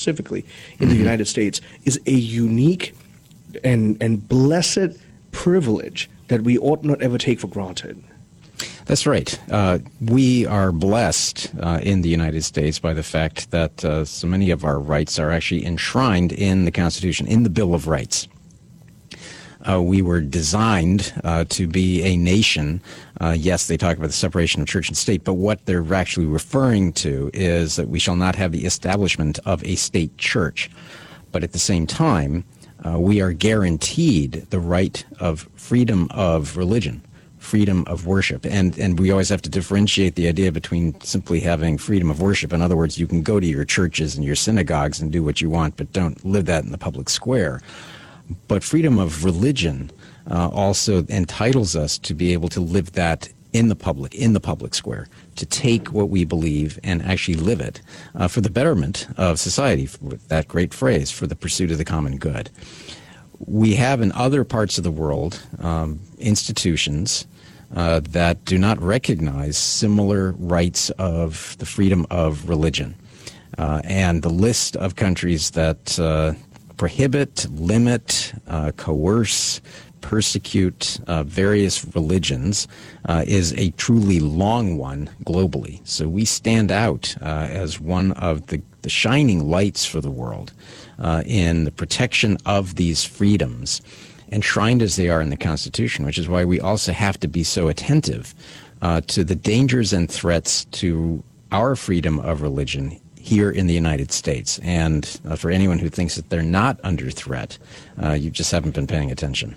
specifically in the United States, is a unique and blessed privilege that we ought not ever take for granted. That's right. We are blessed in the United States by the fact that so many of our rights are actually enshrined in the Constitution, in the Bill of Rights. We were designed to be a nation. Yes, they talk about the separation of church and state, but what they're actually referring to is that we shall not have the establishment of a state church. But at the same time, we are guaranteed the right of freedom of religion, freedom of worship. And we always have to differentiate the idea between simply having freedom of worship. In other words, you can go to your churches and your synagogues and do what you want, but don't live that in the public square. But freedom of religion also entitles us to be able to live that in the public square, to take what we believe and actually live it for the betterment of society, with that great phrase, for the pursuit of the common good. We have in other parts of the world institutions that do not recognize similar rights of the freedom of religion. And the list of countries that prohibit, limit, coerce, persecute various religions is a truly long one globally. So we stand out as one of the shining lights for the world in the protection of these freedoms, enshrined as they are in the Constitution, which is why we also have to be so attentive to the dangers and threats to our freedom of religion here in the United States. And for anyone who thinks that they're not under threat, you just haven't been paying attention.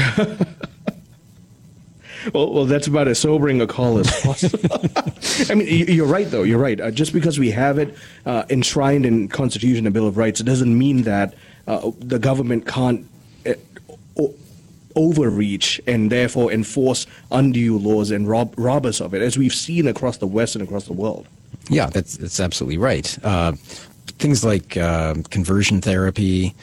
Well, that's about as sobering a call as possible. I mean, you're right, though. You're right. Just because we have it enshrined in Constitution and Bill of Rights, it doesn't mean that the government can't overreach and therefore enforce undue laws and rob us of it, as we've seen across the West and across the world. Yeah, that's absolutely right. Things like conversion therapy,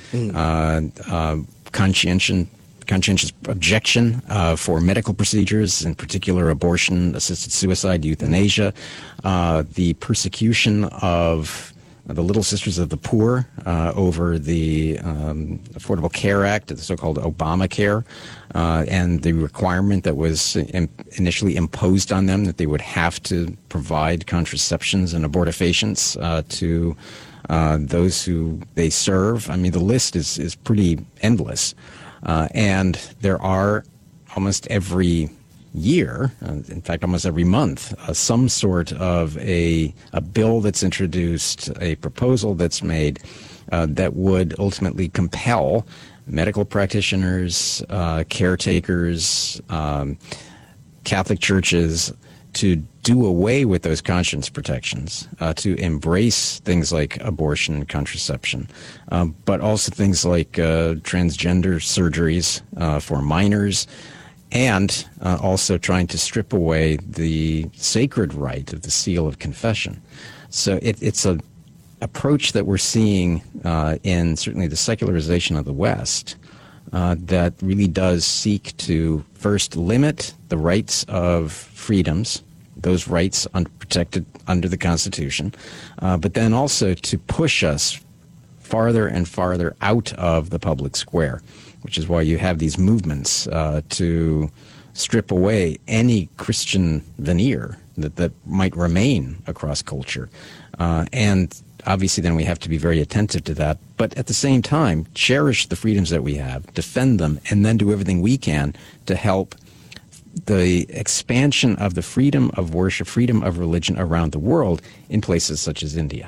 conscientious objection for medical procedures, in particular abortion, assisted suicide, euthanasia, the persecution of the Little Sisters of the Poor over the Affordable Care Act, the so-called Obamacare, and the requirement that was initially imposed on them that they would have to provide contraceptions and abortifacients to those who they serve. I mean, the list is pretty endless. And there are almost every year, in fact, almost every month, some sort of a bill that's introduced, a proposal that's made that would ultimately compel medical practitioners, caretakers, Catholic churches to do away with those conscience protections, to embrace things like abortion and contraception, but also things like transgender surgeries for minors, and also trying to strip away the sacred right of the seal of confession. So it's an approach that we're seeing in certainly the secularization of the West that really does seek to first limit the rights of freedoms, those rights protected under the Constitution, but then also to push us farther and farther out of the public square, which is why you have these movements to strip away any Christian veneer that might remain across culture. And obviously then we have to be very attentive to that, but at the same time, cherish the freedoms that we have, defend them, and then do everything we can to help the expansion of the freedom of worship, freedom of religion around the world in places such as India.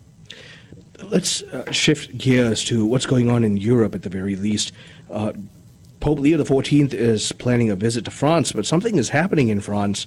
Let's shift gears to what's going on in Europe at the very least. Pope Leo XIV is planning a visit to France, but something is happening in France.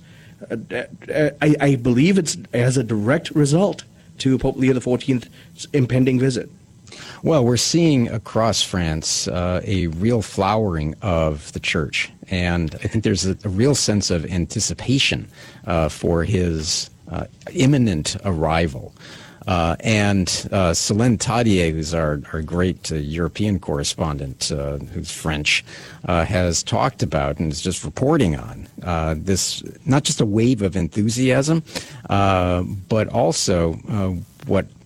I believe it's as a direct result to Pope Leo XIV's impending visit. Well, we're seeing across France a real flowering of the church, and I think there's a real sense of anticipation for his imminent arrival. And Céline Tadier, who's our great European correspondent, who's French, has talked about and is just reporting on this, not just a wave of enthusiasm, but also what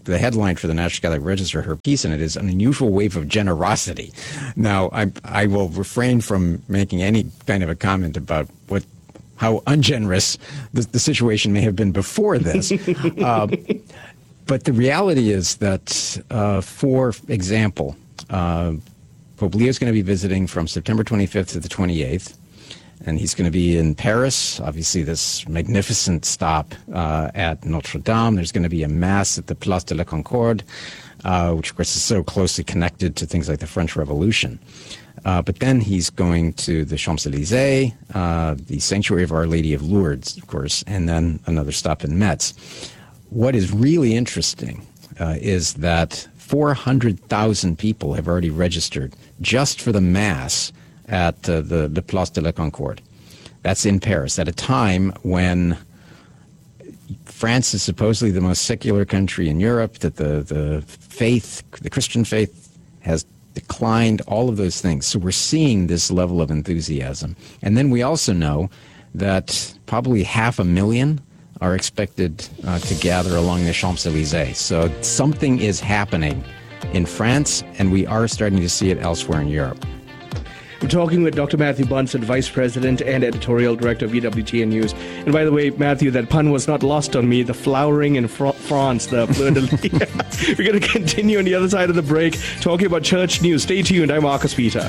the headline for the National Catholic Register, her piece in it is "An Unusual Wave of Generosity." Now, I will refrain from making any kind of a comment about how ungenerous the situation may have been before this. But the reality is that, for example, Pope Leo is going to be visiting from September 25th to the 28th. And he's going to be in Paris, obviously this magnificent stop at Notre Dame. There's going to be a mass at the Place de la Concorde, which of course is so closely connected to things like the French Revolution. But then he's going to the Champs-Élysées, the Sanctuary of Our Lady of Lourdes, of course, and then another stop in Metz. What is really interesting is that 400,000 people have already registered just for the Mass at the Place de la Concorde. That's in Paris, at a time when France is supposedly the most secular country in Europe, that the faith, the Christian faith, has declined, all of those things. So we're seeing this level of enthusiasm. And then we also know that probably 500,000 are expected to gather along the Champs-Élysées. So something is happening in France, and we are starting to see it elsewhere in Europe. I'm talking with Dr. Matthew Bunson, Vice President and Editorial Director of EWTN News. And by the way, Matthew, that pun was not lost on me. The flowering in France, the fleur de lis. We're going to continue on the other side of the break, talking about church news. Stay tuned. I'm Marcus Peter.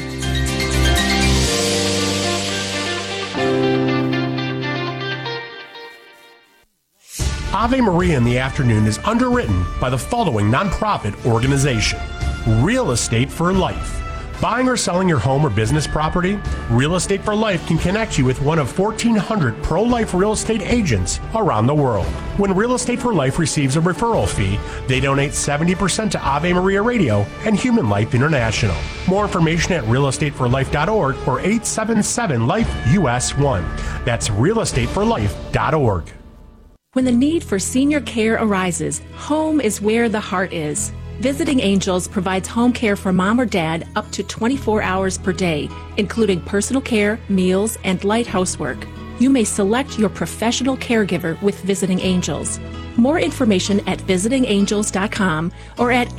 Ave Maria in the Afternoon is underwritten by the following nonprofit organization: Real Estate for Life. Buying or selling your home or business property? Real Estate for Life can connect you with one of 1,400 pro-life real estate agents around the world. When Real Estate for Life receives a referral fee, they donate 70% to Ave Maria Radio and Human Life International. More information at realestateforlife.org or 877-LIFE-US1. That's realestateforlife.org. When the need for senior care arises, home is where the heart is. Visiting Angels provides home care for mom or dad up to 24 hours per day, including personal care, meals, and light housework. You may select your professional caregiver with Visiting Angels. More information at visitingangels.com or at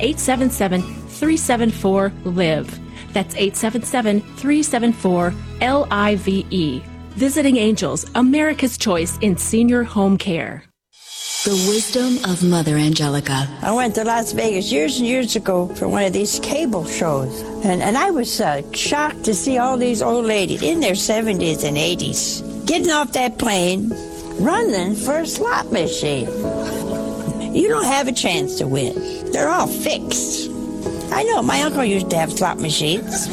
877-374-LIVE. That's 877-374-LIVE. Visiting Angels, America's choice in senior home care. The wisdom of Mother Angelica. I went to Las Vegas years and years ago for one of these cable shows. And I was shocked to see all these old ladies in their 70s and 80s getting off that plane, running for a slot machine. You don't have a chance to win. They're all fixed. I know, my uncle used to have slot machines.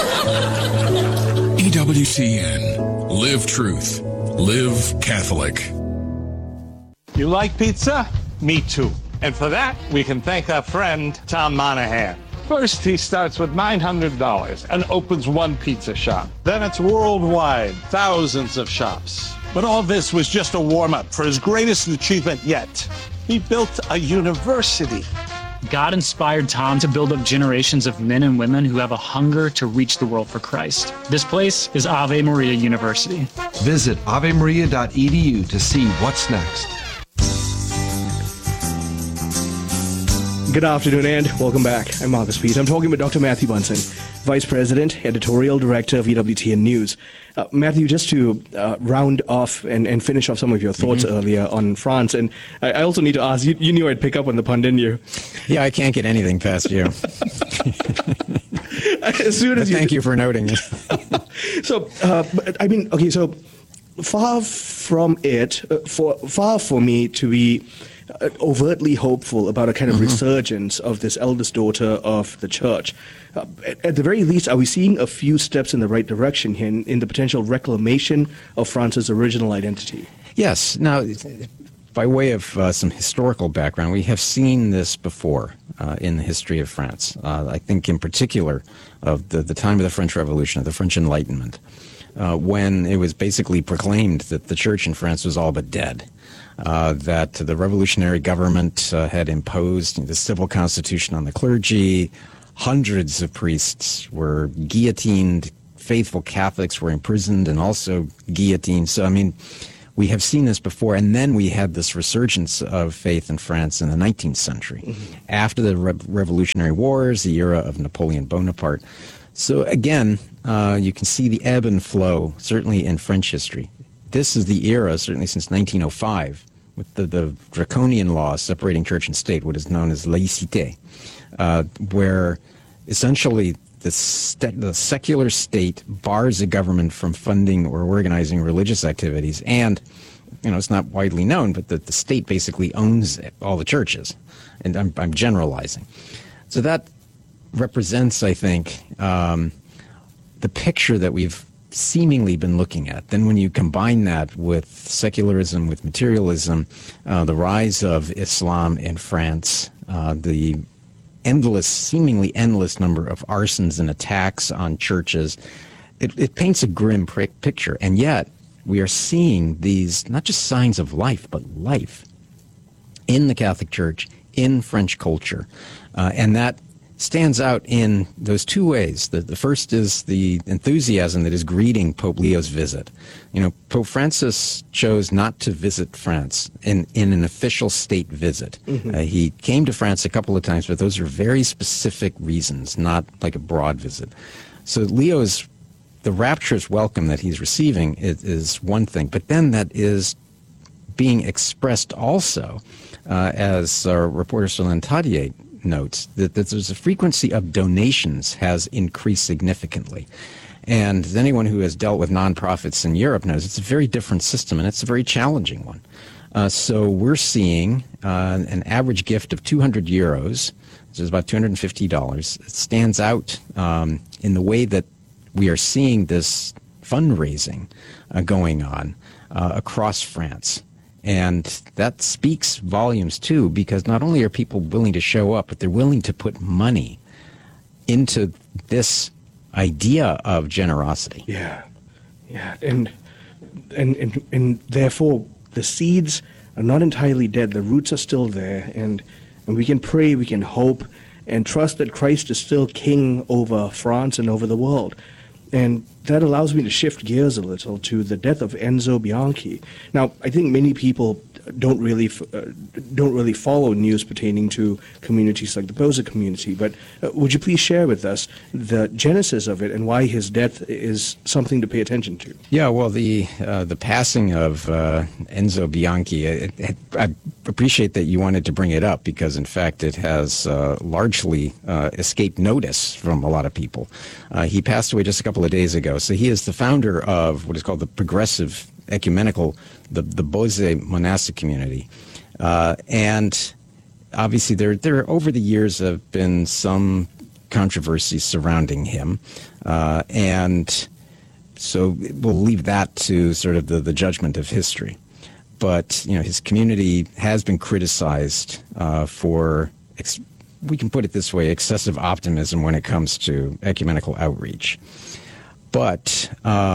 EWTN. Live truth. Live Catholic. You like pizza? Me too. And for that, we can thank our friend, Tom Monahan. First, he starts with $900 and opens one pizza shop. Then it's worldwide, thousands of shops. But all this was just a warm-up for his greatest achievement yet. He built a university. God inspired Tom to build up generations of men and women who have a hunger to reach the world for Christ. This place is Ave Maria University. Visit avemaria.edu to see what's next. Good afternoon and welcome back. I'm Marcus Peter. I'm talking with Dr. Matthew Bunson, Vice President, Editorial Director of EWTN News. Matthew, just to round off and finish off some of your thoughts earlier on France, and I also need to ask, you knew I'd pick up on the pun, didn't you? Yeah, I can't get anything past you. As soon as Thank you for noting it. So, so far from it, far for me to be overtly hopeful about a kind of resurgence of this eldest daughter of the church. At the very least, are we seeing a few steps in the right direction here in the potential reclamation of France's original identity? Yes. Now, by way of some historical background, we have seen this before in the history of France. I think in particular of the time of the French Revolution, of the French Enlightenment, when it was basically proclaimed that the church in France was all but dead. That the revolutionary government had imposed the civil constitution on the clergy. Hundreds of priests were guillotined. Faithful Catholics were imprisoned and also guillotined. So, I mean, We have seen this before, and then we had this resurgence of faith in France in the 19th century, after the Revolutionary Wars, the era of Napoleon Bonaparte. So again, you can see the ebb and flow, certainly in French history. This is the era, certainly since 1905, with the draconian law separating church and state, what is known as laïcité, where essentially the secular state bars a government from funding or organizing religious activities, and it's not widely known, but the state basically owns all the churches, and I'm generalizing. So that represents, I think, the picture that we've seemingly been looking at. Then when you combine that with secularism, with materialism, the rise of Islam in France, the seemingly endless number of arsons and attacks on churches, it paints a grim picture. And yet we are seeing these not just signs of life, but life in the Catholic Church, in French culture. And that stands out in those two ways. The first is the enthusiasm that is greeting Pope Leo's visit. Pope Francis chose not to visit France in an official state visit. He came to France a couple of times, but those are very specific reasons, not like a broad visit. So the rapturous welcome that he's receiving is one thing, but then that is being expressed also, as our reporter Solène Tadier notes, that there's a frequency of donations has increased significantly. And anyone who has dealt with nonprofits in Europe knows it's a very different system, and it's a very challenging one. So we're seeing an average gift of 200 euros, which is about $250. It stands out in the way that we are seeing this fundraising going on across France. And that speaks volumes, too, because not only are people willing to show up, but they're willing to put money into this idea of generosity. Yeah. And therefore, the seeds are not entirely dead. The roots are still there. And we can pray, we can hope, and trust that Christ is still king over France and over the world. And that allows me to shift gears a little to the death of Enzo Bianchi. Now, I think many people don't really follow news pertaining to communities like the Posa community, but would you please share with us the genesis of it and why his death is something to pay attention to? Yeah, well, the passing of Enzo Bianchi, I appreciate that you wanted to bring it up because, in fact, it has largely escaped notice from a lot of people. He passed away just a couple of days ago. So he is the founder of what is called the Progressive Ecumenical, the Bose monastic community. And obviously there over the years have been some controversies surrounding him. And so we'll leave that to sort of the judgment of history. But, his community has been criticized for, we can put it this way, excessive optimism when it comes to ecumenical outreach. But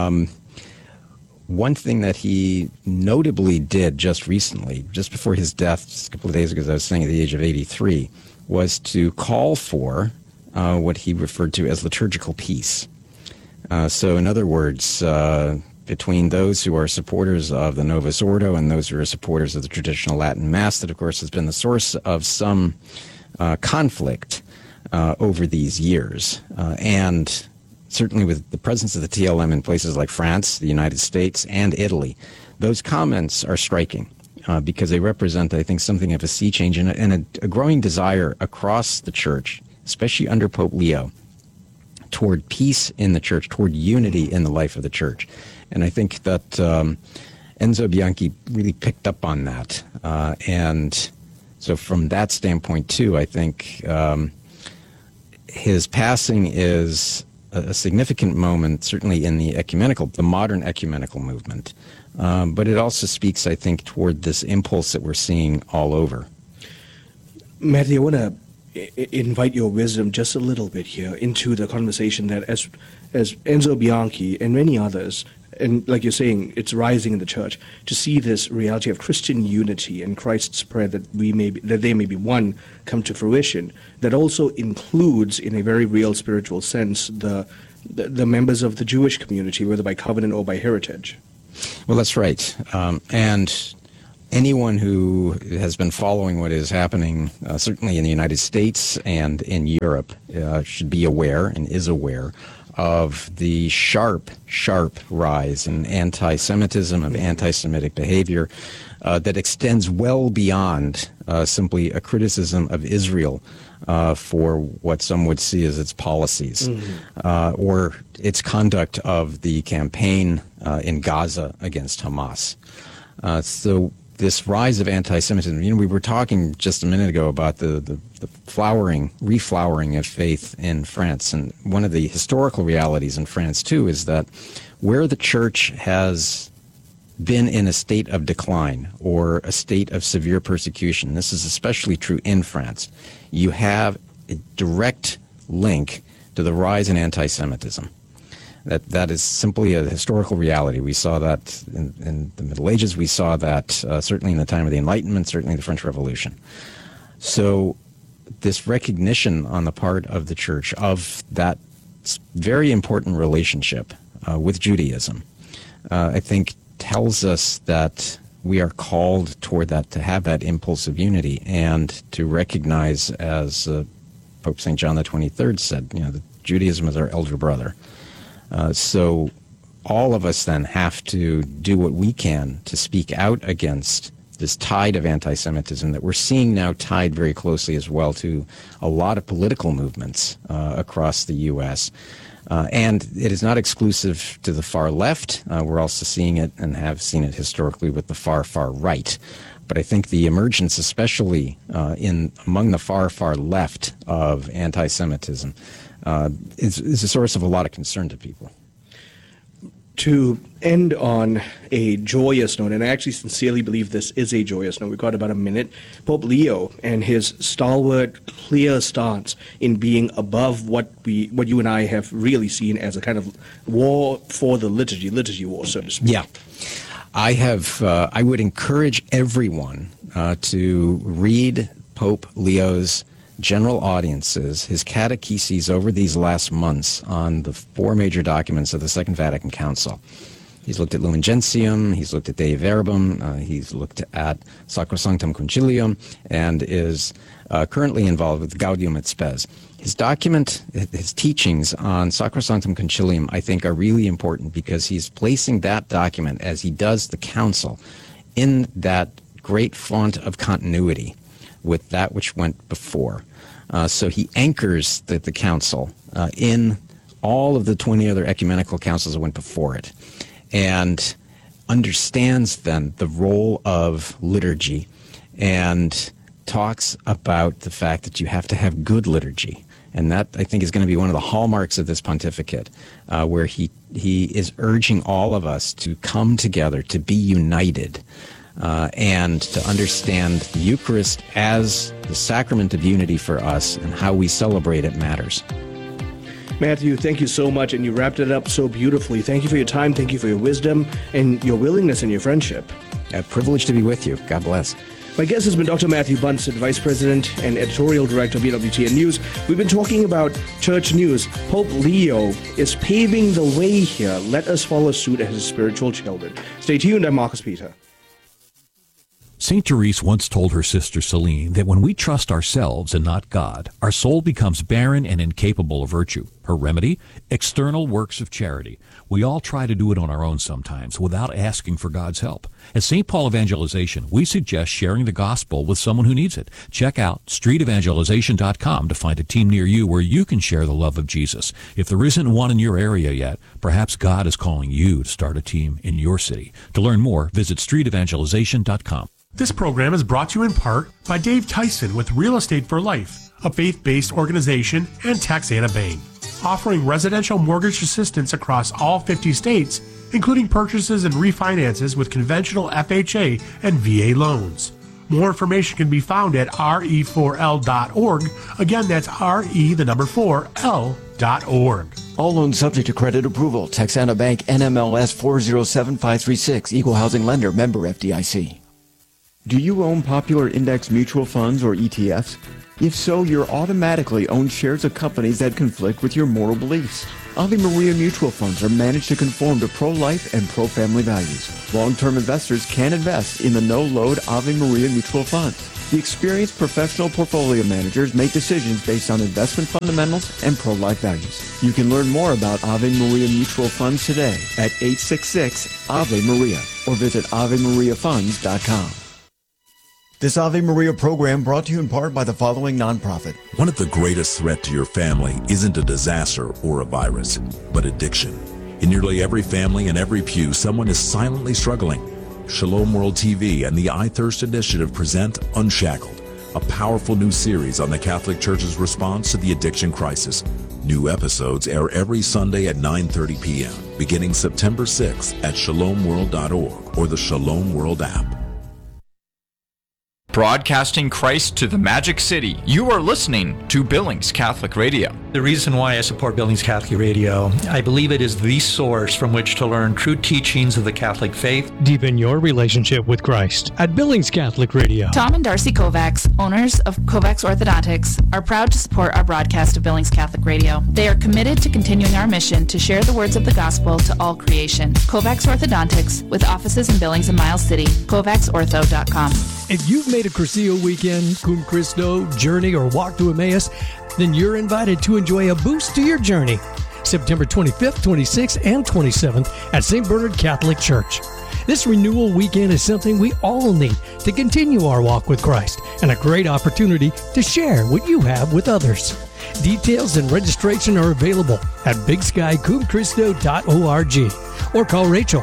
one thing that he notably did just recently, just before his death, just a couple of days ago, as I was saying, at the age of 83, was to call for what he referred to as liturgical peace. So in other words, between those who are supporters of the Novus Ordo and those who are supporters of the traditional Latin Mass, that, of course, has been the source of some conflict over these years. And certainly with the presence of the TLM in places like France, the United States, and Italy, those comments are striking because they represent, I think, something of a sea change and a growing desire across the Church, especially under Pope Leo, toward peace in the Church, toward unity in the life of the Church. And I think that Enzo Bianchi really picked up on that. And so from that standpoint, too, I think his passing is a significant moment, certainly in the modern ecumenical movement. But it also speaks, I think, toward this impulse that we're seeing all over. Matthew, I want to invite your wisdom just a little bit here into the conversation that as Enzo Bianchi and many others, and like you're saying, it's rising in the Church, to see this reality of Christian unity and Christ's prayer that they may be one come to fruition, that also includes, in a very real spiritual sense, the members of the Jewish community, whether by covenant or by heritage. Well, that's right. And anyone who has been following what is happening, certainly in the United States and in Europe, should be aware and is aware of the sharp rise in anti-Semitism, of anti-Semitic behavior that extends well beyond simply a criticism of Israel for what some would see as its policies or its conduct of the campaign in Gaza against Hamas. So this rise of anti-Semitism, we were talking just a minute ago about the reflowering of faith in France. And one of the historical realities in France, too, is that where the church has been in a state of decline or a state of severe persecution, this is especially true in France, you have a direct link to the rise in anti-Semitism. That is simply a historical reality. We saw that in the Middle Ages. We saw that certainly in the time of the Enlightenment, certainly the French Revolution. So this recognition on the part of the church of that very important relationship with Judaism, I think tells us that we are called toward that, to have that impulse of unity and to recognize, as Pope St. John the 23rd said, that Judaism is our elder brother. So all of us then have to do what we can to speak out against this tide of anti-Semitism that we're seeing now tied very closely as well to a lot of political movements across the U.S. And it is not exclusive to the far left. We're also seeing it and have seen it historically with the far right. But I think the emergence, especially among the far left of anti-Semitism, is a source of a lot of concern to people. To end on a joyous note, and I actually sincerely believe this is a joyous note, we've got about a minute, Pope Leo and his stalwart, clear stance in being above what you and I have really seen as a kind of war for the liturgy war, so to speak. Yeah. I would encourage everyone to read Pope Leo's general audiences, his catecheses over these last months on the four major documents of the Second Vatican Council. He's looked at Lumen Gentium, he's looked at Dei Verbum, he's looked at Sacrosanctum Concilium, and is currently involved with Gaudium et Spes. His teachings on Sacrosanctum Concilium, I think, are really important because he's placing that document, as he does the Council, in that great font of continuity with that which went before. So he anchors the Council in all of the 20 other ecumenical councils that went before it, and understands then the role of liturgy, and talks about the fact that you have to have good liturgy. And that, I think, is going to be one of the hallmarks of this pontificate, where he is urging all of us to come together, to be united, and to understand the Eucharist as the sacrament of unity for us, and how we celebrate it matters. Matthew, thank you so much, and you wrapped it up so beautifully. Thank you for your time, thank you for your wisdom, and your willingness and your friendship. A privilege to be with you. God bless. My guest has been Dr. Matthew Bunson, Vice President and Editorial Director of EWTN News. We've been talking about church news. Pope Leo is paving the way here. Let us follow suit as his spiritual children. Stay tuned. I'm Marcus Peter. St. Therese once told her sister Celine that when we trust ourselves and not God, our soul becomes barren and incapable of virtue. Her remedy? External works of charity. We all try to do it on our own sometimes without asking for God's help. At St. Paul Evangelization, we suggest sharing the gospel with someone who needs it. Check out streetevangelization.com to find a team near you where you can share the love of Jesus. If there isn't one in your area yet, perhaps God is calling you to start a team in your city. To learn more, visit streetevangelization.com. This program is brought to you in part by Dave Tyson with Real Estate for Life, a faith-based organization, and Texana Bank, offering residential mortgage assistance across all 50 states, including purchases and refinances with conventional FHA and VA loans. More information can be found at re4l.org. Again, that's re4l.org. All loans subject to credit approval. Texana Bank, NMLS 407536, Equal Housing Lender, member FDIC. Do you own popular index mutual funds or ETFs? If so, you're automatically own shares of companies that conflict with your moral beliefs. Ave Maria mutual funds are managed to conform to pro-life and pro-family values. Long-term investors can invest in the no-load Ave Maria mutual funds. The experienced professional portfolio managers make decisions based on investment fundamentals and pro-life values. You can learn more about Ave Maria mutual funds today at 866-AVE-MARIA or visit AveMariaFunds.com. This Ave Maria program brought to you in part by the following nonprofit. One of the greatest threats to your family isn't a disaster or a virus, but addiction. In nearly every family and every pew, someone is silently struggling. Shalom World TV and the I Thirst Initiative present Unshackled, a powerful new series on the Catholic Church's response to the addiction crisis. New episodes air every Sunday at 9:30 p.m., beginning September 6th at shalomworld.org or the Shalom World app. Broadcasting Christ to the Magic City, you are listening to Billings Catholic Radio. The reason why I support Billings Catholic Radio, I believe it is the source from which to learn true teachings of the Catholic faith. Deepen your relationship with Christ at Billings Catholic Radio. Tom and Darcy Kovacs, owners of Kovacs Orthodontics, are proud to support our broadcast of Billings Catholic Radio. They are committed to continuing our mission to share the words of the gospel to all creation. Kovacs Orthodontics, with offices in Billings and Miles City, KovacsOrtho.com. If you've made a Cursillo weekend, Cum Christo, journey, or walk to Emmaus, then you're invited to enjoy a boost to your journey. September 25th, 26th, and 27th at St. Bernard Catholic Church. This renewal weekend is something we all need to continue our walk with Christ and a great opportunity to share what you have with others. Details and registration are available at bigskycumchristo.org or call Rachel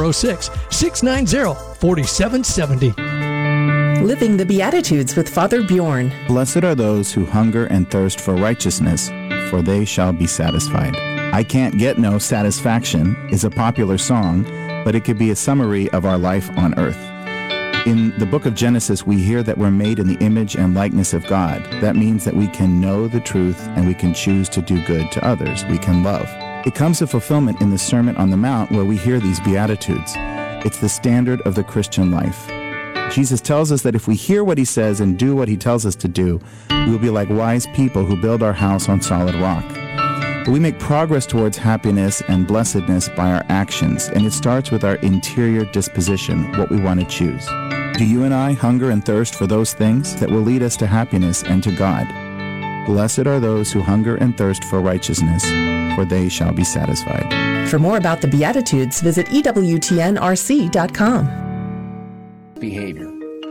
406-690-4770. Living the Beatitudes with Father Bjorn. Blessed are those who hunger and thirst for righteousness, for they shall be satisfied. I Can't Get No Satisfaction is a popular song, but it could be a summary of our life on earth. In the book of Genesis, we hear that we're made in the image and likeness of God. That means that we can know the truth and we can choose to do good to others. We can love. It comes to fulfillment in the Sermon on the Mount where we hear these Beatitudes. It's the standard of the Christian life. Jesus tells us that if we hear what he says and do what he tells us to do, we will be like wise people who build our house on solid rock. But we make progress towards happiness and blessedness by our actions, and it starts with our interior disposition, what we want to choose. Do you and I hunger and thirst for those things that will lead us to happiness and to God? Blessed are those who hunger and thirst for righteousness, for they shall be satisfied. For more about the Beatitudes, visit EWTNRC.com. Behavior.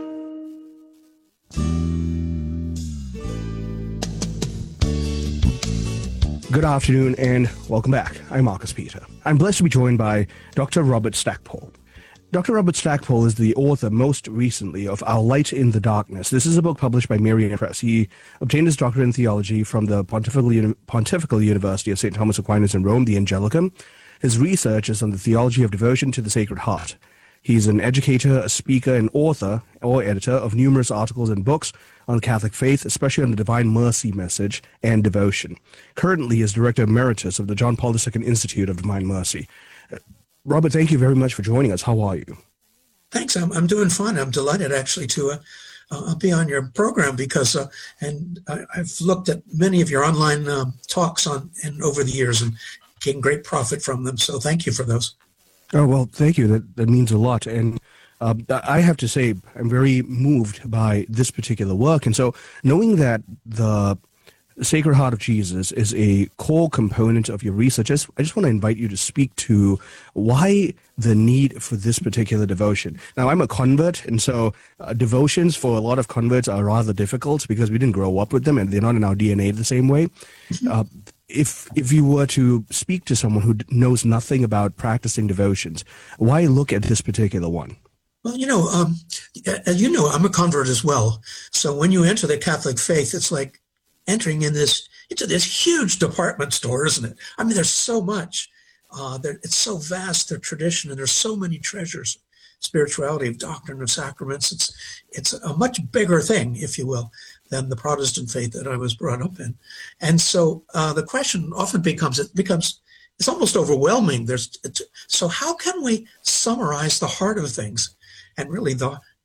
Good afternoon and welcome back. I'm Marcus Peter. I'm blessed to be joined by Dr. Robert Stackpole. Dr. Robert Stackpole is the author most recently of Our Light in the Darkness. This is a book published by Marian Press. He obtained his doctorate in theology from the Pontifical University of St. Thomas Aquinas in Rome, the Angelicum. His research is on the theology of devotion to the Sacred Heart. He's an educator, a speaker, and author or editor of numerous articles and books on Catholic faith, especially on the Divine Mercy message and devotion. Currently, he is Director Emeritus of the John Paul II Institute of Divine Mercy. Robert, thank you very much for joining us. How are you? Thanks. I'm doing fine. I'm delighted actually to be on your program because I've looked at many of your online talks and over the years and gained great profit from them. So thank you for those. Oh, well, thank you. That means a lot. And I have to say, I'm very moved by this particular work. And so knowing that the Sacred Heart of Jesus is a core component of your research, I just want to invite you to speak to why the need for this particular devotion. Now, I'm a convert, and so devotions for a lot of converts are rather difficult because we didn't grow up with them and they're not in our DNA the same way. If you were to speak to someone who knows nothing about practicing devotions, why look at this particular one? Well, as you know, I'm a convert as well. So when you enter the Catholic faith, it's like entering into this huge department store, isn't it? I mean, there's so much. It's so vast, their tradition, and there's so many treasures. Spirituality, of doctrine, of sacraments. It's a much bigger thing, if you will, than the Protestant faith that I was brought up in. And so the question often becomes, it's almost overwhelming. So how can we summarize the heart of things and really the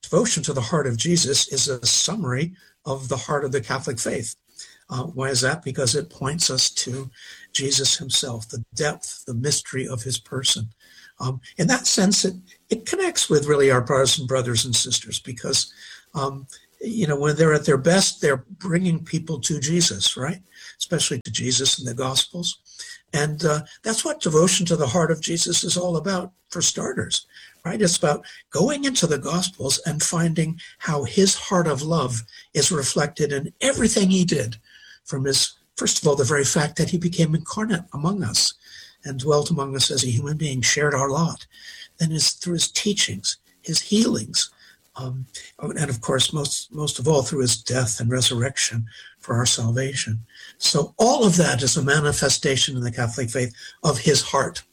Devotion to the Heart of Jesus is a summary of the heart of the Catholic faith. Why is that? Because it points us to Jesus himself, the depth, the mystery of his person. In that sense, it connects with really our Protestant brothers and sisters because, when they're at their best, they're bringing people to Jesus, right? Especially to Jesus in the Gospels. And that's what devotion to the heart of Jesus is all about, for starters, right? It's about going into the Gospels and finding how his heart of love is reflected in everything he did, from his, first of all, the very fact that he became incarnate among us and dwelt among us as a human being, shared our lot. Then through his teachings, his healings, and of course, most of all, through his death and resurrection for our salvation. So all of that is a manifestation in the Catholic faith of his heart.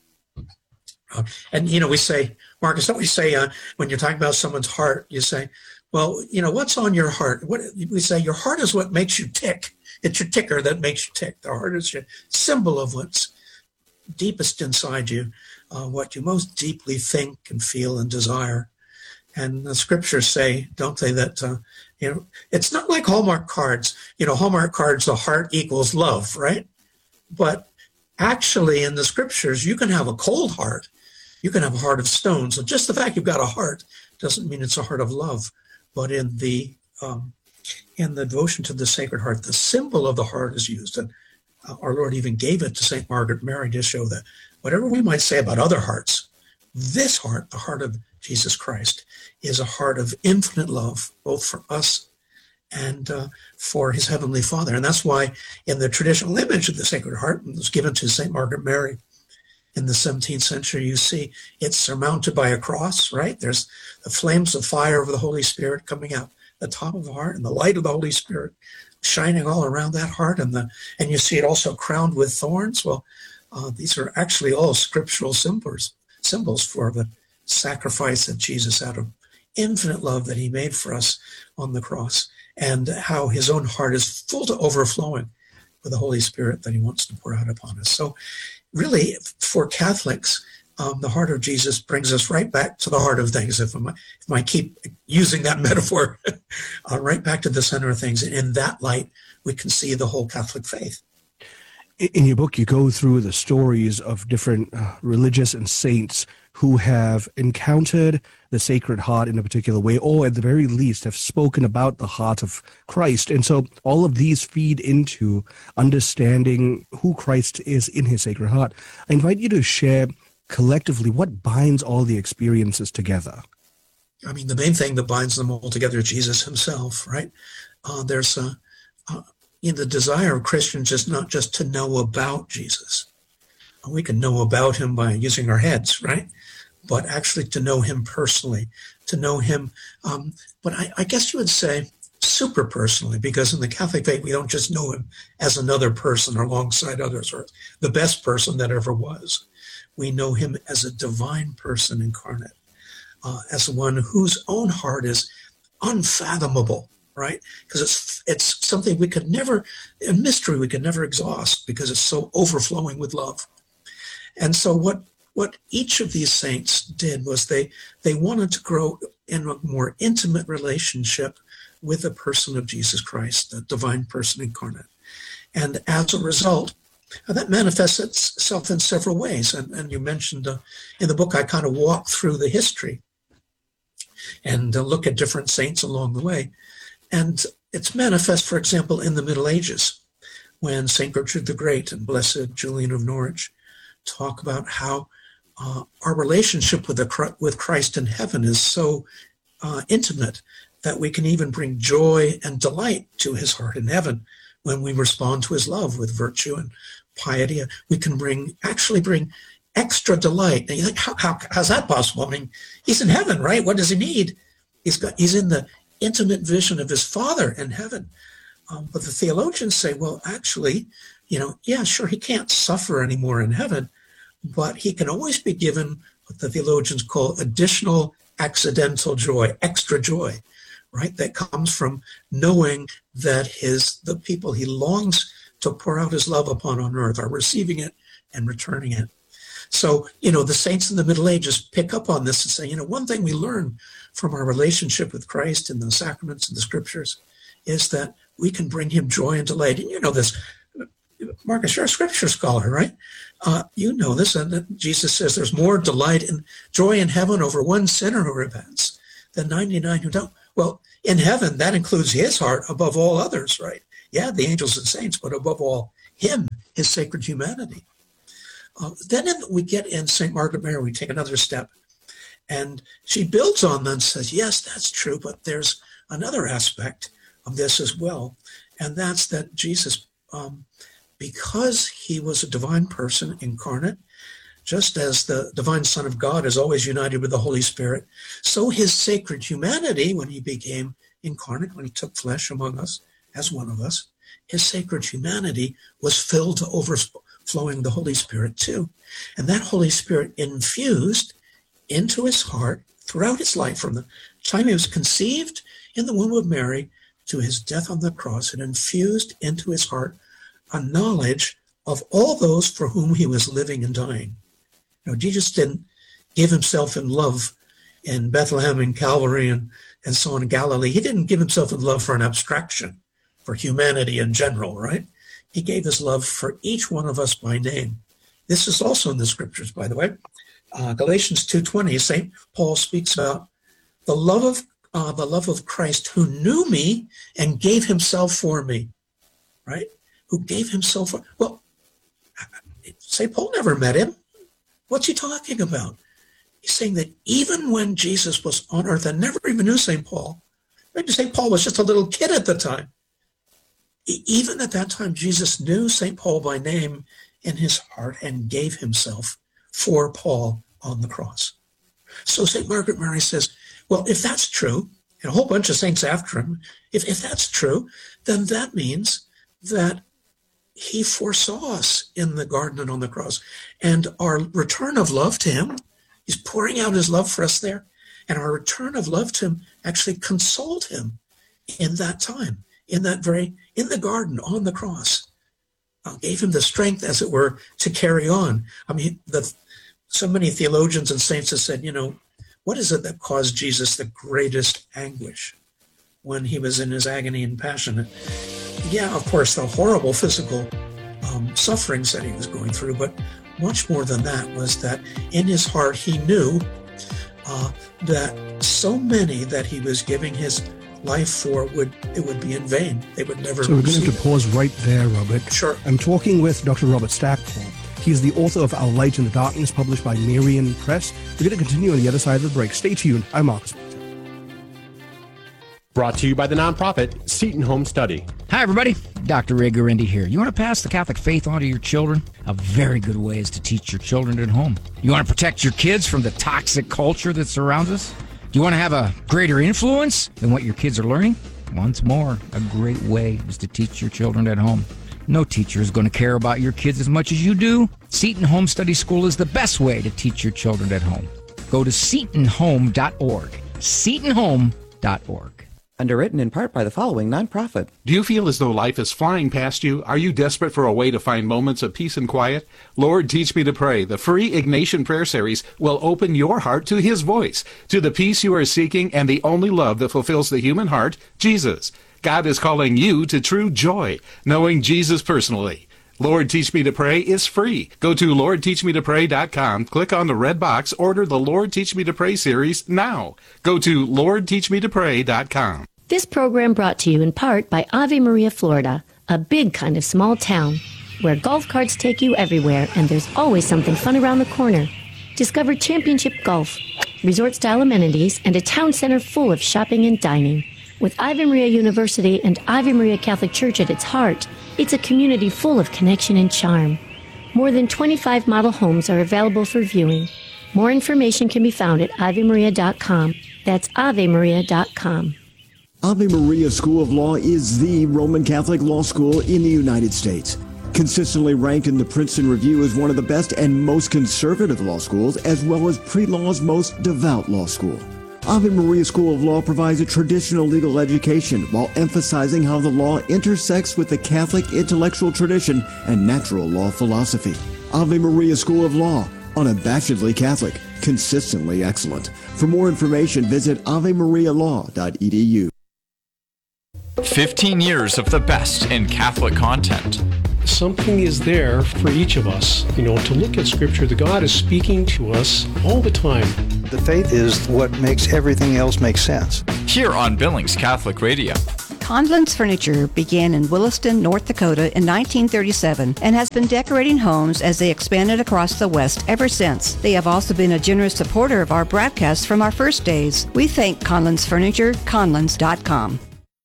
And, we say, Marcus, don't we say, when you're talking about someone's heart, you say, well, what's on your heart? We say your heart is what makes you tick. It's your ticker that makes you tick. The heart is your symbol of what's deepest inside you, what you most deeply think and feel and desire. And the scriptures say, don't they, that, it's not like Hallmark cards. Hallmark cards, the heart equals love, right? But actually in the scriptures, you can have a cold heart. You can have a heart of stone. So just the fact you've got a heart doesn't mean it's a heart of love. But in the devotion to the Sacred Heart, the symbol of the heart is used. And our Lord even gave it to St. Margaret Mary to show that whatever we might say about other hearts, this heart, the heart of Jesus Christ, is a heart of infinite love, both for us and for his heavenly Father. And that's why in the traditional image of the Sacred Heart, that was given to St. Margaret Mary in the 17th century, you see it's surmounted by a cross, right? There's the flames of fire of the Holy Spirit coming out the top of the heart, and the light of the Holy Spirit shining all around that heart, and you see it also crowned with thorns. Well, these are actually all scriptural symbols for the sacrifice that Jesus, out of infinite love that he made for us on the cross, and how his own heart is full to overflowing with the Holy Spirit that he wants to pour out upon us. So really, for Catholics, the heart of Jesus brings us right back to the heart of things, if I keep using that metaphor, right back to the center of things. And in that light, we can see the whole Catholic faith. In your book, you go through the stories of different religious and saints who have encountered the Sacred Heart in a particular way, or at the very least have spoken about the heart of Christ. And so all of these feed into understanding who Christ is in his Sacred Heart. I invite you to share collectively what binds all the experiences together. I mean, the main thing that binds them all together is Jesus himself, right? There's the desire of Christians is not just to know about Jesus. We can know about him by using our heads, right? But actually to know him personally, to know him, but I guess you would say super personally, because in the Catholic faith, we don't just know him as another person or alongside others or the best person that ever was. We know him as a divine person incarnate, as one whose own heart is unfathomable, right? Because it's something we could never, a mystery we could never exhaust, because it's so overflowing with love. And so what each of these saints did was they wanted to grow in a more intimate relationship with the person of Jesus Christ, the divine person incarnate. And as a result, that manifests itself in several ways. And you mentioned in the book, I kind of walk through the history and look at different saints along the way. And it's manifest, for example, in the Middle Ages, when St. Gertrude the Great and Blessed Julian of Norwich talk about how our relationship with Christ in heaven is so intimate that we can even bring joy and delight to his heart in heaven when we respond to his love with virtue and piety. We can actually bring extra delight. And you think, how's that possible? I mean, he's in heaven, right? What does he need? He's in the intimate vision of his Father in heaven. But the theologians say, well, actually, yeah, sure, he can't suffer anymore in heaven, but he can always be given what the theologians call additional accidental joy, extra joy, right? That comes from knowing that the people he longs to pour out his love upon on earth are receiving it and returning it. So, the saints in the Middle Ages pick up on this and say, one thing we learn from our relationship with Christ and the sacraments and the scriptures is that we can bring him joy and delight. And you know this, Marcus, you're a scripture scholar, right? You know this, and Jesus says there's more delight and joy in heaven over one sinner who repents than 99 who don't. Well, in heaven, that includes his heart above all others, right? Yeah, the angels and saints, but above all, him, his sacred humanity. Then we get in St. Margaret Mary, we take another step. And she builds on that and says, yes, that's true, but there's another aspect of this as well. And that's that Jesus, because he was a divine person incarnate, just as the divine Son of God is always united with the Holy Spirit, so his sacred humanity, when he became incarnate, when he took flesh among us as one of us, his sacred humanity was filled to overflowing the Holy Spirit too. And that Holy Spirit infused into his heart throughout his life, from the time he was conceived in the womb of Mary to his death on the cross, it infused into his heart a knowledge of all those for whom he was living and dying. Jesus didn't give himself in love in Bethlehem and Calvary and so on in Galilee. He didn't give himself in love for an abstraction, for humanity in general, right? He gave his love for each one of us by name. This is also in the scriptures, by the way. Galatians 2:20, St. Paul speaks about the love of Christ, who knew me and gave himself for me, right? Who gave himself for, well, St. Paul never met him. What's he talking about? He's saying that even when Jesus was on earth and never even knew St. Paul, maybe St. Paul was just a little kid at the time. Even at that time, Jesus knew St. Paul by name in his heart and gave himself for Paul on the cross. So St. Margaret Mary says, well, if that's true, and a whole bunch of saints after him, if that's true, then that means that he foresaw us in the garden and on the cross. And our return of love to him, he's pouring out his love for us there, and our return of love to him actually consoled him in that time, in the garden, on the cross. Gave him the strength, as it were, to carry on. I mean, so many theologians and saints have said, what is it that caused Jesus the greatest anguish when he was in his agony and passion? Yeah, of course, the horrible physical sufferings that he was going through, but much more than that was that in his heart he knew that so many that he was giving his life for would be in vain. They would never. So we're going to pause right there, Robert. Sure. I'm talking with Dr. Robert Stackpole. He's the author of Our Light in the Darkness, published by Marian Press. We're going to continue on the other side of the break. Stay tuned. I'm Marcus. Brought to you by the nonprofit Seton Home Study. Hi, everybody. Dr. Ray Guarendi here. You want to pass the Catholic faith on to your children? A very good way is to teach your children at home. You want to protect your kids from the toxic culture that surrounds us? Do you want to have a greater influence than what your kids are learning? Once more, a great way is to teach your children at home. No teacher is going to care about your kids as much as you do. Seton Home Study School is the best way to teach your children at home. Go to setonhome.org. setonhome.org. Underwritten in part by the following nonprofit. Do you feel as though life is flying past you? Are you desperate for a way to find moments of peace and quiet? Lord, Teach Me to Pray, the free Ignatian prayer series, will open your heart to his voice, to the peace you are seeking and the only love that fulfills the human heart, Jesus. God is calling you to true joy, knowing Jesus personally. Lord, Teach Me to Pray is free. Go to LordTeachMeToPray.com, click on the red box, order the Lord Teach Me to Pray series now. Go to LordTeachMeToPray.com. This program brought to you in part by Ave Maria, Florida, a big kind of small town where golf carts take you everywhere and there's always something fun around the corner. Discover championship golf, resort-style amenities, and a town center full of shopping and dining. With Ave Maria University and Ave Maria Catholic Church at its heart, it's a community full of connection and charm. More than 25 model homes are available for viewing. More information can be found at AveMaria.com. That's AveMaria.com. Ave Maria School of Law is the Roman Catholic law school in the United States. Consistently ranked in the Princeton Review as one of the best and most conservative law schools, as well as pre-law's most devout law school. Ave Maria School of Law provides a traditional legal education while emphasizing how the law intersects with the Catholic intellectual tradition and natural law philosophy. Ave Maria School of Law, Unabashedly Catholic, consistently excellent. For more information, visit avemarialaw.edu. 15 years of the best in Catholic content. Something is there for each of us, to look at Scripture. The God is speaking to us all the time. The faith is what makes everything else make sense. Here on Billings Catholic Radio. Conlon's Furniture began in Williston, North Dakota in 1937 and has been decorating homes as they expanded across the West ever since. They have also been a generous supporter of our broadcasts from our first days. We thank Conlon's Furniture, conlons.com.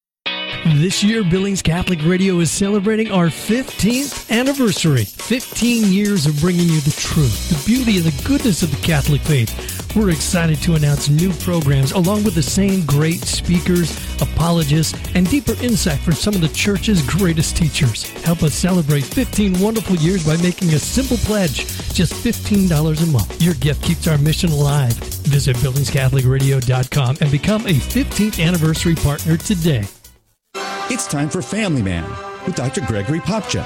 This year, Billings Catholic Radio is celebrating our 15th anniversary. 15 years of bringing you the truth, the beauty, and the goodness of the Catholic faith. We're excited to announce new programs along with the same great speakers, apologists, and deeper insight from some of the Church's greatest teachers. Help us celebrate 15 wonderful years by making a simple pledge, just $15 a month. Your gift keeps our mission alive. Visit BillingsCatholicRadio.com and become a 15th anniversary partner today. It's time for Family Man with Dr. Gregory Popcak.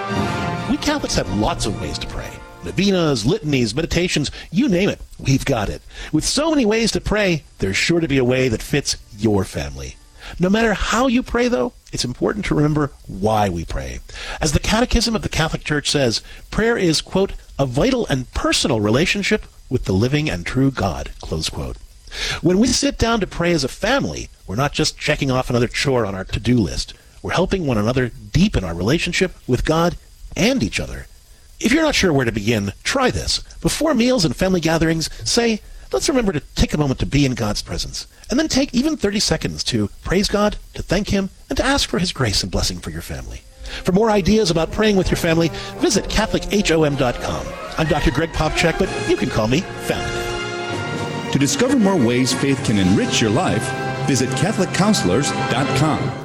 We Catholics have lots of ways to pray. Novenas, litanies, meditations, you name it, we've got it. With so many ways to pray, there's sure to be a way that fits your family. No matter how you pray, though, it's important to remember why we pray. As the Catechism of the Catholic Church says, prayer is, quote, a vital and personal relationship with the living and true God, close quote. When we sit down to pray as a family, we're not just checking off another chore on our to-do list. We're helping one another deepen our relationship with God and each other. If you're not sure where to begin, try this. Before meals and family gatherings, say, let's remember to take a moment to be in God's presence, and then take even 30 seconds to praise God, to thank Him, and to ask for His grace and blessing for your family. For more ideas about praying with your family, visit CatholicHOM.com. I'm Dr. Greg Popcak, but you can call me Family Man. To discover more ways faith can enrich your life, visit CatholicCounselors.com.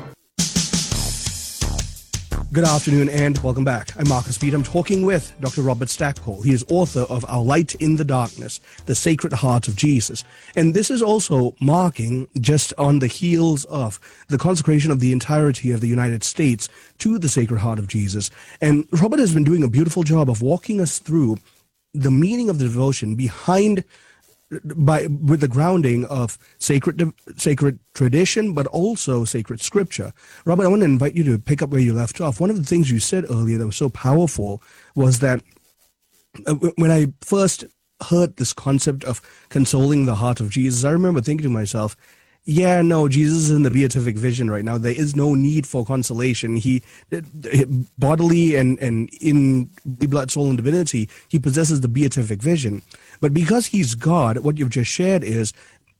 Good afternoon and welcome back. I'm Marcus Beat. I'm talking with Dr. Robert Stackpole. He is author of Our Light in the Darkness, The Sacred Heart of Jesus. And this is also marking just on the heels of the consecration of the entirety of the United States to the Sacred Heart of Jesus. And Robert has been doing a beautiful job of walking us through the meaning of the devotion behind with the grounding of sacred tradition, but also sacred scripture. Robert, I want to invite you to pick up where you left off. One of the things you said earlier that was so powerful was that when I first heard this concept of consoling the heart of Jesus, I remember thinking to myself, yeah, no, Jesus is in the beatific vision right now. There is no need for consolation. He bodily and in blood, soul, and divinity, he possesses the beatific vision. But because he's God, what you've just shared is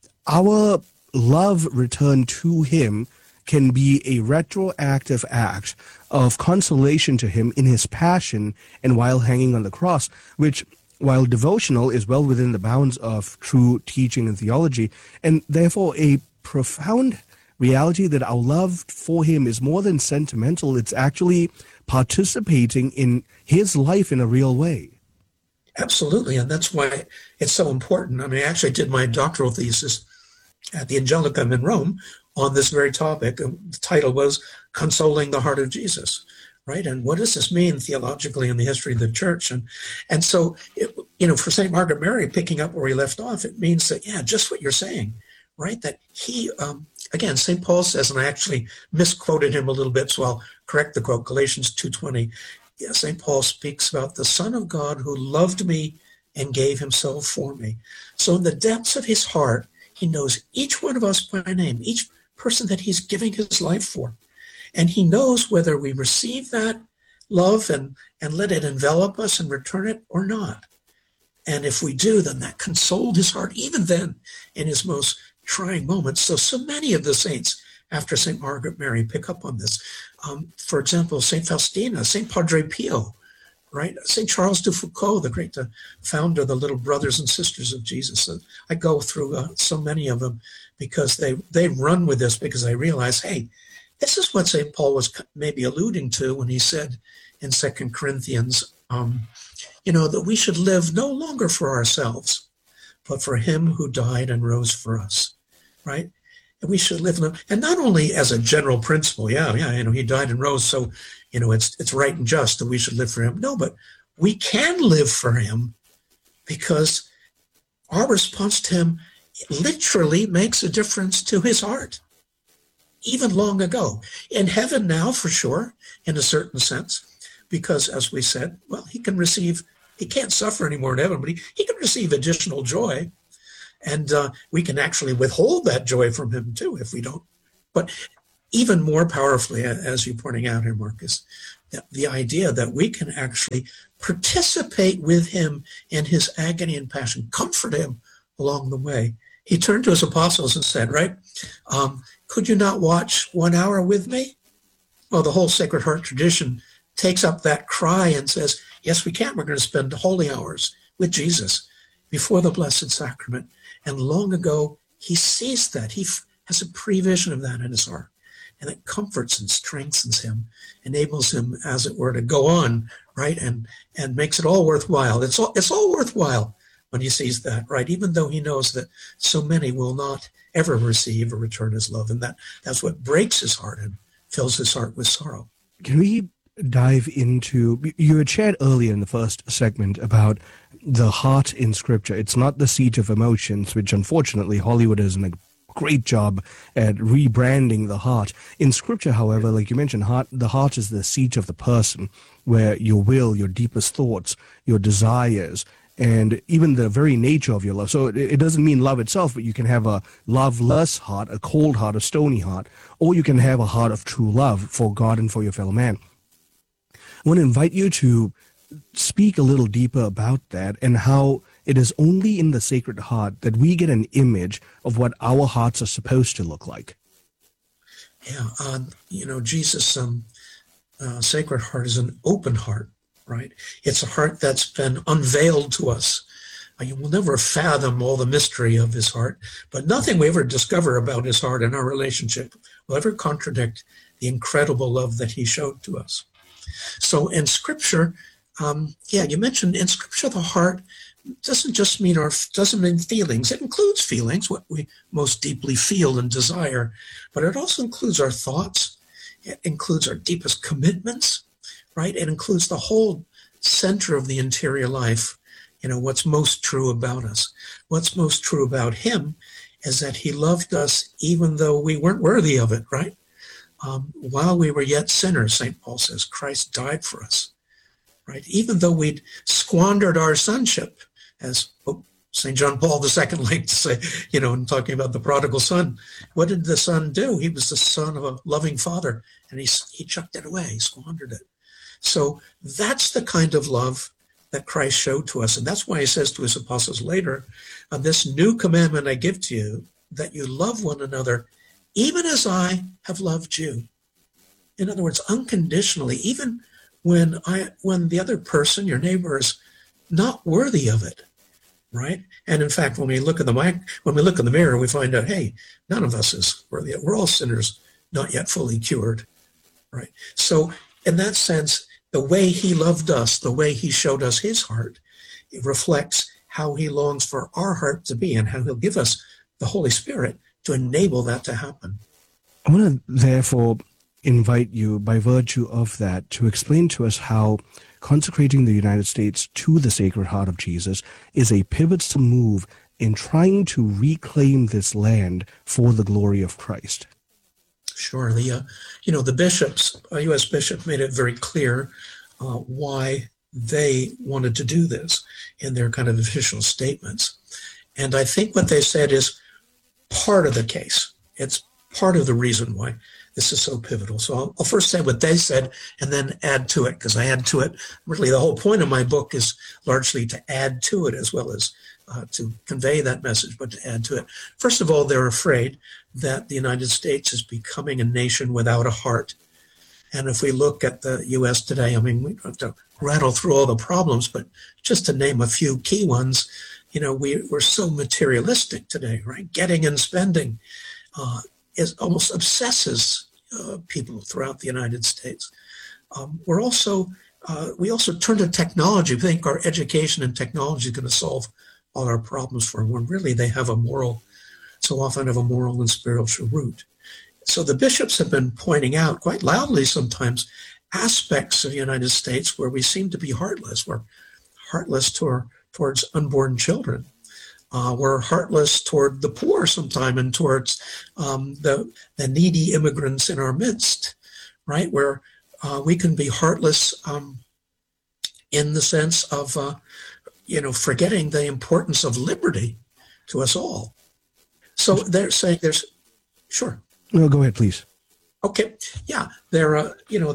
our love returned to him can be a retroactive act of consolation to him in his passion and while hanging on the cross, which, while devotional, is well within the bounds of true teaching and theology, and therefore a profound reality that our love for him is more than sentimental. It's actually participating in his life in a real way. Absolutely, and that's why it's so important. I mean, I actually did my doctoral thesis at the Angelicum in Rome on this very topic. The title was Consoling the Heart of Jesus, right? And what does this mean theologically in the history of the church? And so, for St. Margaret Mary, picking up where we left off, it means that, yeah, just what you're saying, right? That he, again, St. Paul says, and I actually misquoted him a little bit, so I'll correct the quote, Galatians 2:20. Yeah, St. Paul speaks about the Son of God who loved me and gave himself for me. So in the depths of his heart, he knows each one of us by name, each person that he's giving his life for. And he knows whether we receive that love and let it envelop us and return it or not. And if we do, then that consoled his heart, even then in his most trying moments. So many of the saints after St. Margaret Mary pick up on this. For example, St. Faustina, St. Padre Pio, right? St. Charles de Foucault, the great founder of the Little Brothers and Sisters of Jesus. I go through so many of them because they run with this because they realize, hey, this is what St. Paul was maybe alluding to when he said in 2 Corinthians, that we should live no longer for ourselves, but for him who died and rose for us, right? And we should live, and not only as a general principle, he died and rose, so, it's right and just that we should live for him. No, but we can live for him because our response to him literally makes a difference to his heart, even long ago. In heaven now, for sure, in a certain sense, because as we said, well, he can't suffer anymore in heaven, but he can receive additional joy. And we can actually withhold that joy from him too if we don't. But even more powerfully, as you're pointing out here, Marcus, the idea that we can actually participate with him in his agony and passion, comfort him along the way. He turned to his apostles and said, right, could you not watch 1 hour with me? Well, the whole Sacred Heart tradition takes up that cry and says, yes, we can. We're going to spend holy hours with Jesus before the Blessed Sacrament. And long ago, he sees that. He has a prevision of that in his heart. And it comforts and strengthens him, enables him, as it were, to go on, right, and makes it all worthwhile. It's all worthwhile when he sees that, right, even though he knows that so many will not ever receive or return his love. And that's what breaks his heart and fills his heart with sorrow. Can we dive into, you had shared earlier in the first segment about the heart in Scripture. It's not the seat of emotions, which unfortunately Hollywood has done a great job at rebranding the heart. In Scripture, however, like you mentioned, the heart is the seat of the person, where your will, your deepest thoughts, your desires, and even the very nature of your love. So it doesn't mean love itself, but you can have a loveless heart, a cold heart, a stony heart, or you can have a heart of true love for God and for your fellow man. I want to invite you to speak a little deeper about that and how it is only in the Sacred Heart that we get an image of what our hearts are supposed to look like. Yeah, Jesus' Sacred Heart is an open heart, right? It's a heart that's been unveiled to us. You will never fathom all the mystery of his heart, but nothing we ever discover about his heart in our relationship will ever contradict the incredible love that he showed to us. So in Scripture, you mentioned in Scripture the heart doesn't just mean doesn't mean feelings. It includes feelings, what we most deeply feel and desire, but it also includes our thoughts. It includes our deepest commitments, right? It includes the whole center of the interior life. What's most true about us. What's most true about him is that he loved us even though we weren't worthy of it, right? While we were yet sinners, St. Paul says, Christ died for us, right? Even though we'd squandered our sonship, as St. John Paul II liked to say, in talking about the prodigal son. What did the son do? He was the son of a loving father, and he chucked it away, he squandered it. So that's the kind of love that Christ showed to us. And that's why he says to his apostles later, this new commandment I give to you, that you love one another, even as I have loved you. In other words, unconditionally, even when the other person, your neighbor, is not worthy of it, right? And in fact, when we look in the mirror, we find out, hey, none of us is worthy. We're all sinners, not yet fully cured, right? So in that sense, the way he loved us, the way he showed us his heart, it reflects how he longs for our heart to be and how he'll give us the Holy Spirit to enable that to happen. I want to therefore invite you, by virtue of that, to explain to us how consecrating the United States to the Sacred Heart of Jesus is a pivotal move in trying to reclaim this land for the glory of Christ. Sure. The bishops, a U.S. bishop made it very clear why they wanted to do this in their kind of official statements. And I think what they said is part of the case. It's part of the reason why this is so pivotal. So I'll first say what they said and then add to it, because I add to it. Really, the whole point of my book is largely to add to it as well as to convey that message, but to add to it. First of all, they're afraid that the United States is becoming a nation without a heart. And if we look at the U.S. today, we don't have to rattle through all the problems, but just to name a few key ones, we're so materialistic today, right? Getting and spending is almost obsesses people throughout the United States. We also turn to technology. We think our education and technology is going to solve all our problems for them, when really they so often have a moral and spiritual root. So the bishops have been pointing out quite loudly sometimes aspects of the United States where we seem to be heartless. We're heartless toward towards unborn children. We're heartless toward the poor sometime and towards the needy immigrants in our midst, right? Where we can be heartless in the sense of, forgetting the importance of liberty to us all. So they're saying sure. No, go ahead, please. Okay, yeah, they're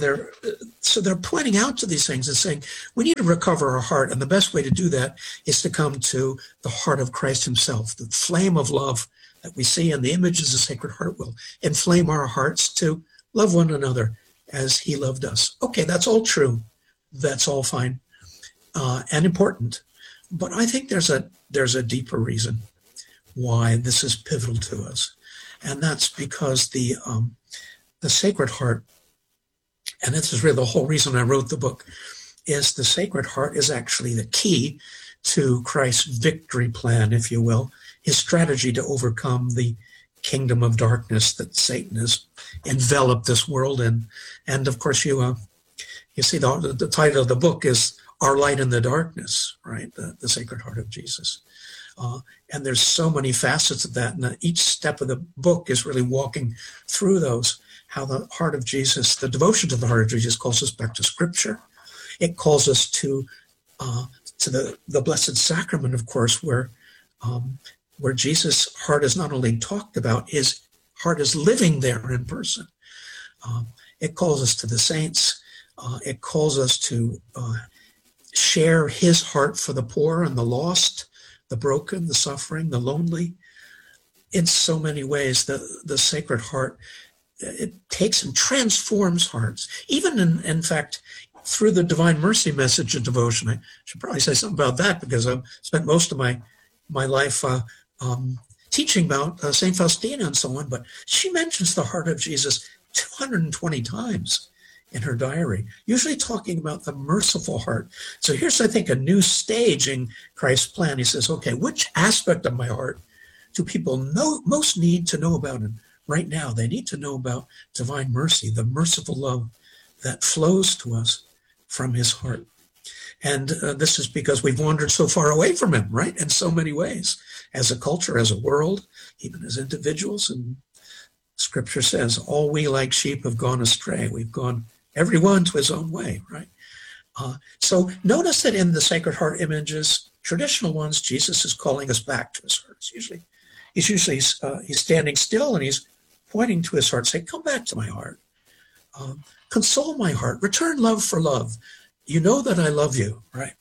pointing out to these things and saying we need to recover our heart, and the best way to do that is to come to the heart of Christ Himself. The flame of love that we see in the images of the Sacred Heart will inflame our hearts to love one another as He loved us. Okay, that's all true. That's all fine and important, but I think there's a deeper reason why this is pivotal to us, and that's because the Sacred Heart, and this is really the whole reason I wrote the book, is the Sacred Heart is actually the key to Christ's victory plan, if you will, his strategy to overcome the kingdom of darkness that Satan has enveloped this world in. And of course, you see the title of the book is Our Light in the Darkness, right? The Sacred Heart of Jesus. And there's so many facets of that, and each step of the book is really walking through those. How the heart of Jesus, the devotion to the heart of Jesus, calls us back to Scripture. It calls us to the Blessed Sacrament, of course, where Jesus' heart is not only talked about, his heart is living there in person. It calls us to the saints. It calls us to share his heart for the poor and the lost, the broken, the suffering, the lonely. In so many ways, the Sacred Heart, it takes and transforms hearts. Even in fact, through the Divine Mercy message of devotion, I should probably say something about that because I've spent most of my life teaching about St. Faustina and so on, but she mentions the heart of Jesus 220 times in her diary, usually talking about the merciful heart. So here's, I think, a new stage in Christ's plan. He says, okay, which aspect of my heart do people most need to know about? And right now, they need to know about divine mercy, the merciful love that flows to us from his heart. And this is because we've wandered so far away from him, right? In so many ways, as a culture, as a world, even as individuals. And Scripture says, all we like sheep have gone astray. We've gone everyone to his own way, right? So notice that in the Sacred Heart images, traditional ones, Jesus is calling us back to his heart. He's standing still and he's pointing to his heart, saying, come back to my heart. Console my heart. Return love for love. You know that I love you, right?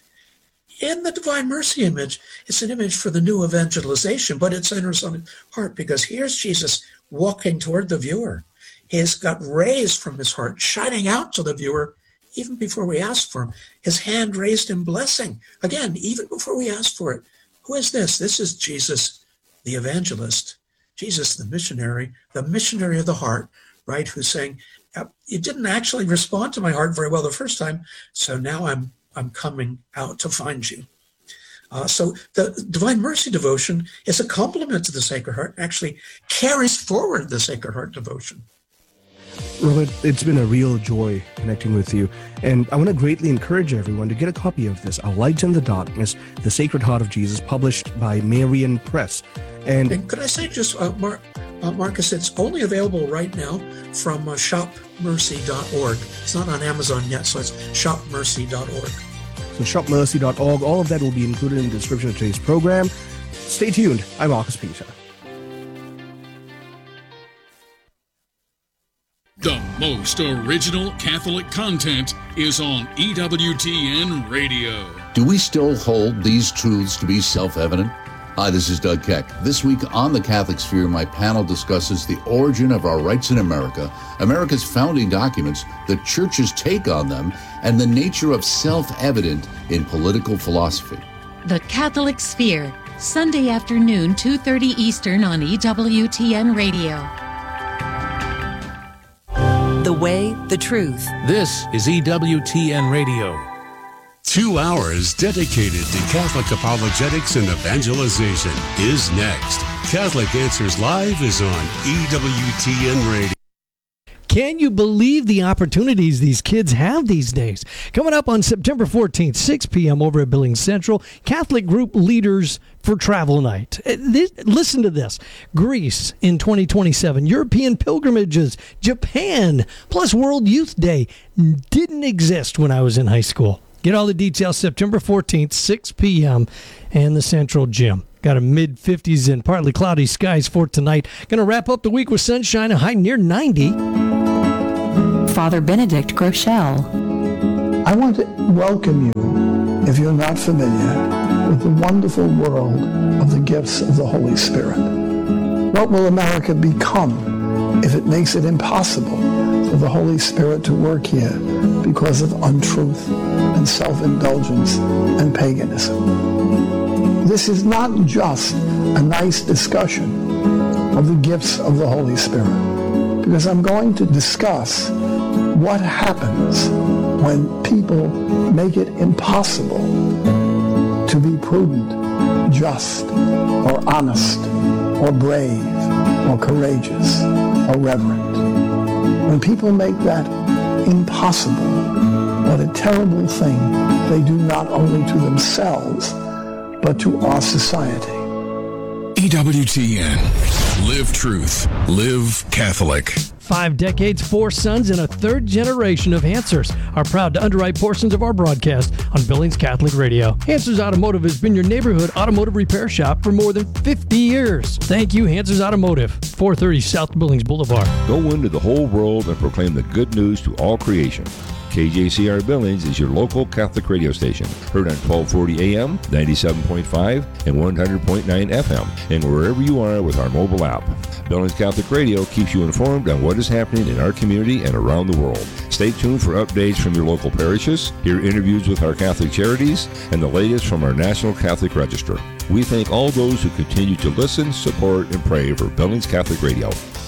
In the Divine Mercy image, it's an image for the new evangelization, but it centers on his heart because here's Jesus walking toward the viewer. He's got rays from his heart shining out to the viewer even before we ask for him. His hand raised in blessing. Again, even before we ask for it. Who is this? This is Jesus, the evangelist. Jesus, the missionary of the heart, right? Who's saying, you didn't actually respond to my heart very well the first time, so now I'm coming out to find you. So the Divine Mercy devotion is a complement to the Sacred Heart, actually carries forward the Sacred Heart devotion. Robert, it's been a real joy connecting with you, and I want to greatly encourage everyone to get a copy of this, A Light in the Darkness, The Sacred Heart of Jesus, published by Marian Press. And could I say just, Marcus, it's only available right now from shopmercy.org. It's not on Amazon yet, so it's shopmercy.org. So shopmercy.org, all of that will be included in the description of today's program. Stay tuned. I'm Marcus Peter. The most original Catholic content is on EWTN Radio. Do we still hold these truths to be self-evident? Hi, this is Doug Keck. This week on The Catholic Sphere, my panel discusses the origin of our rights in America, America's founding documents, the Church's take on them, and the nature of self-evident in political philosophy. The Catholic Sphere, Sunday afternoon, 2:30 Eastern on EWTN Radio. The Way, the Truth. This is EWTN Radio. 2 hours dedicated to Catholic apologetics and evangelization is next. Catholic Answers Live is on EWTN Radio. Can you believe the opportunities these kids have these days? Coming up on September 14th, 6 p.m. over at Billings Central, Catholic Group Leaders for Travel Night. Listen to this. Greece in 2027, European pilgrimages, Japan, plus World Youth Day didn't exist when I was in high school. Get all the details September 14th, 6 p.m. and the Central Gym. Got a mid-50s and partly cloudy skies for tonight. Going to wrap up the week with sunshine, a high near 90. Father Benedict Groeschel. I want to welcome you, if you're not familiar, with the wonderful world of the gifts of the Holy Spirit. What will America become if it makes it impossible for the Holy Spirit to work here because of untruth and self-indulgence and paganism? This is not just a nice discussion of the gifts of the Holy Spirit, because I'm going to discuss what happens when people make it impossible to be prudent, just, or honest, or brave, or courageous, or reverent. When people make that impossible, what a terrible thing they do not only to themselves, but to our society. EWTN. Live truth. Live Catholic. 5 decades, 4 sons, and a third generation of Hansers are proud to underwrite portions of our broadcast on Billings Catholic Radio. Hansers Automotive has been your neighborhood automotive repair shop for more than 50 years. Thank you, Hansers Automotive, 430 South Billings Boulevard. Go into the whole world and proclaim the good news to all creation. KJCR Billings is your local Catholic radio station, heard on 1240 AM, 97.5, and 100.9 FM, and wherever you are with our mobile app. Billings Catholic Radio keeps you informed on what is happening in our community and around the world. Stay tuned for updates from your local parishes, hear interviews with our Catholic charities, and the latest from our National Catholic Register. We thank all those who continue to listen, support, and pray for Billings Catholic Radio.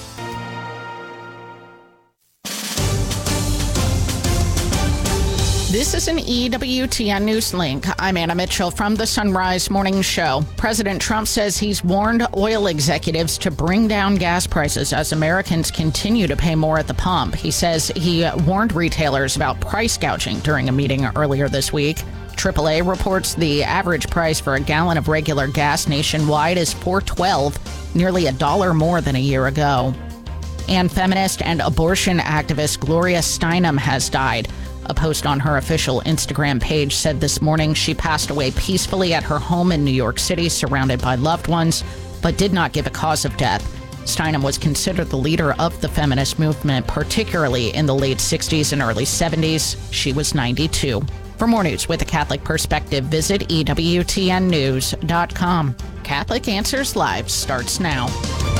This is an EWTN News Link. I'm Anna Mitchell from the Sunrise Morning Show. President Trump says he's warned oil executives to bring down gas prices as Americans continue to pay more at the pump. He says he warned retailers about price gouging during a meeting earlier this week. AAA reports the average price for a gallon of regular gas nationwide is $4.12, nearly $1 more than a year ago. And feminist and abortion activist Gloria Steinem has died. A post on her official Instagram page said this morning she passed away peacefully at her home in New York City, surrounded by loved ones, but did not give a cause of death. Steinem was considered the leader of the feminist movement, particularly in the late 60s and early 70s. She was 92. For more news with a Catholic perspective, visit EWTNnews.com. Catholic Answers Live starts now.